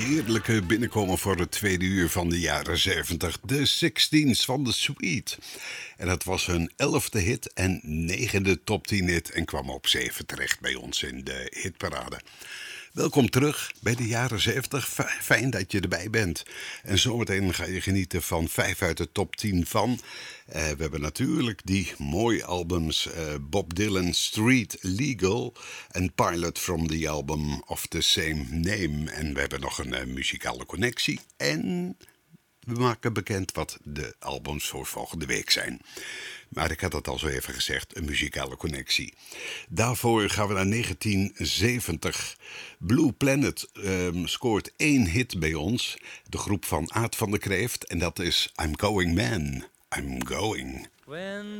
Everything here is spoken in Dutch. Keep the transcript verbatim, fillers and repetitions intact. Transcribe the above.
heerlijke binnenkomen voor het tweede uur van de jaren zeventig. De Sixteens van de Sweet. En dat was hun elfde hit en negende top tien hit en kwam op zeven terecht bij ons in de hitparade. Welkom terug bij de jaren zeventig. Fijn dat je erbij bent. En zometeen ga je genieten van vijf uit de top tien van. Uh, we hebben natuurlijk die mooie albums. Uh, Bob Dylan, Street Legal. En Pilot from the album of the same name. En we hebben nog een uh, muzikale connectie. En we maken bekend wat de albums voor volgende week zijn. Maar ik had het al zo even gezegd, een muzikale connectie. Daarvoor gaan we naar negentien zeventig. Blue Planet um, scoort één hit bij ons. De groep van Aad van der Kreeft. En dat is I'm Going Man, I'm Going. When